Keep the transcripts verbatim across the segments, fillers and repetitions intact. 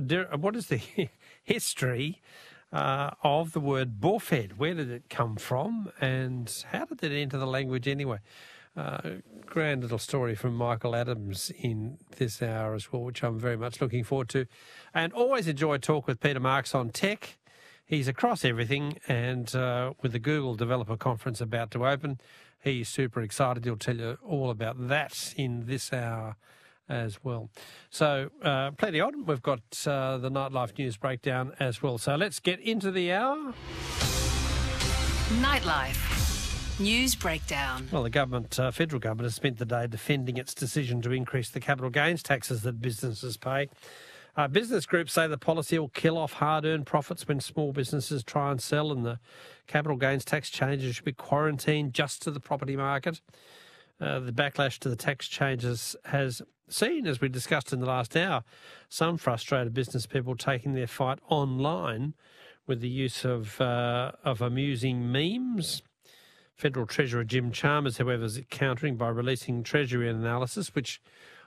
what is the history uh, of the word bullfed? Where did it come from, and how did it enter the language anyway? Uh, grand little story from Michael Adams in this hour as well, which I'm very much looking forward to. And always enjoy a talk with Peter Marks on tech. He's across everything, and uh, with the Google Developer Conference about to open, he's super excited. He'll tell you all about that in this hour as well. So uh, plenty on. We've got uh, the Nightlife News breakdown as well. So let's get into the hour. Nightlife News breakdown. Well, the government, uh, federal government, has spent the day defending its decision to increase the capital gains taxes that businesses pay. Uh, business groups say the policy will kill off hard-earned profits when small businesses try and sell, and the capital gains tax changes should be quarantined just to the property market. Uh, the backlash to the tax changes has seen, as we discussed in the last hour, some frustrated business people taking their fight online with the use of uh, of amusing memes. Federal Treasurer Jim Chalmers, however, is countering by releasing Treasury analysis, which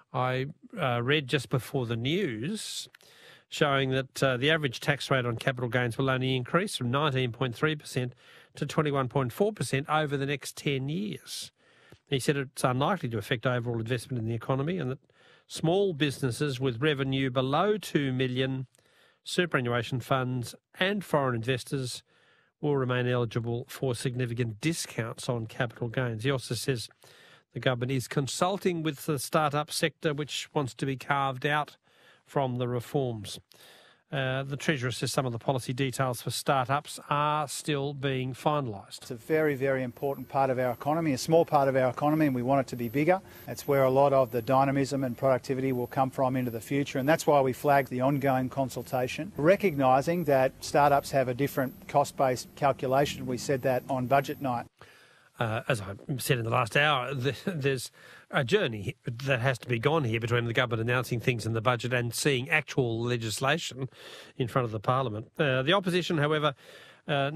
I uh, read just before the news, showing that uh, the average tax rate on capital gains will only increase from nineteen point three percent to twenty-one point four percent over the next ten years. He said it's unlikely to affect overall investment in the economy, and that small businesses with revenue below two million dollars, superannuation funds and foreign investors will remain eligible for significant discounts on capital gains. He also says the government is consulting with the start-up sector, which wants to be carved out from the reforms. Uh, the Treasurer says some of the policy details for start-ups are still being finalised. It's a very, very important part of our economy, a small part of our economy, and we want it to be bigger. That's where a lot of the dynamism and productivity will come from into the future, and that's why we flagged the ongoing consultation, recognising that start-ups have a different cost-based calculation. We said that on budget night. Uh, as I said in the last hour, there's a journey that has to be gone here between the government announcing things in the budget and seeing actual legislation in front of the Parliament. Uh, the opposition, however, uh, uh,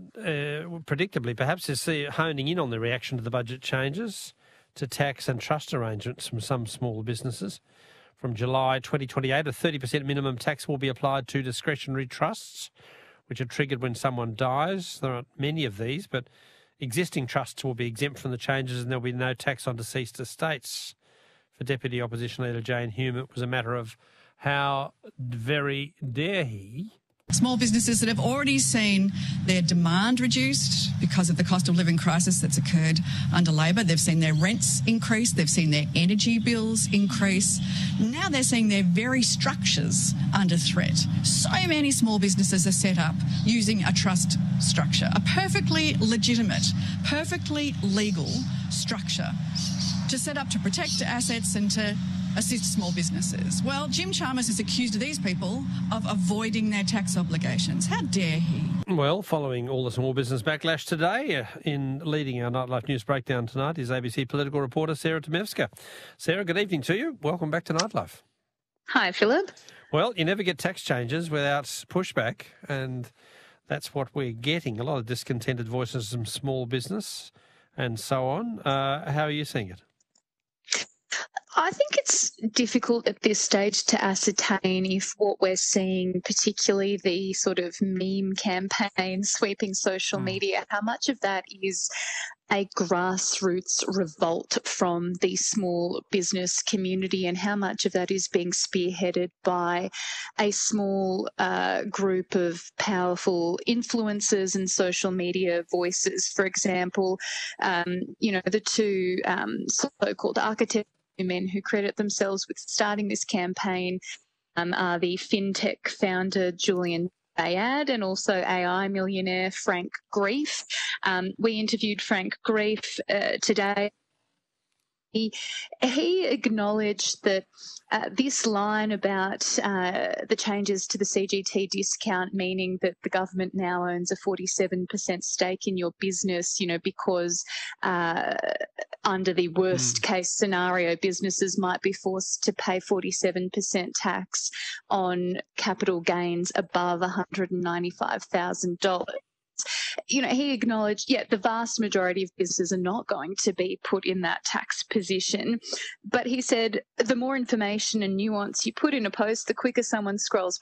predictably perhaps is honing in on the reaction to the budget changes to tax and trust arrangements from some small businesses. From July twenty twenty-eight, a thirty percent minimum tax will be applied to discretionary trusts, which are triggered when someone dies. There aren't many of these, but existing trusts will be exempt from the changes, and there'll be no tax on deceased estates. For Deputy Opposition Leader Jane Hume, it was a matter of how very dare he. Small businesses that have already seen their demand reduced because of the cost of living crisis that's occurred under Labor. They've seen their rents increase. They've seen their energy bills increase. Now they're seeing their very structures under threat. So many small businesses are set up using a trust structure, a perfectly legitimate, perfectly legal structure to set up to protect assets and to assist small businesses. Well, Jim Chalmers is accused of these people of avoiding their tax obligations. How dare he? Well, following all the small business backlash today, uh, in leading our Nightlife News breakdown tonight is A B C political reporter Sarah Temevska. Sarah, good evening to you. Welcome back to Nightlife. Hi, Philip. Well, you never get tax changes without pushback, and that's what we're getting. A lot of discontented voices from small business and so on. Uh, how are you seeing it? I think it's difficult at this stage to ascertain if what we're seeing, particularly the sort of meme campaign sweeping social mm. media, how much of that is a grassroots revolt from the small business community and how much of that is being spearheaded by a small uh, group of powerful influencers and social media voices. For example, um, you know, the two um, so-called architects men who credit themselves with starting this campaign um, are the fintech founder Julian Bayad and also A I millionaire Frank Greif. Um, we interviewed Frank Greif uh, today. He, he acknowledged that uh, this line about uh, the changes to the C G T discount, meaning that the government now owns a forty-seven percent stake in your business, you know, because uh, under the worst mm. case scenario, businesses might be forced to pay forty-seven percent tax on capital gains above one hundred ninety-five thousand dollars. You know, he acknowledged, yeah, the vast majority of businesses are not going to be put in that tax position. But he said the more information and nuance you put in a post, the quicker someone scrolls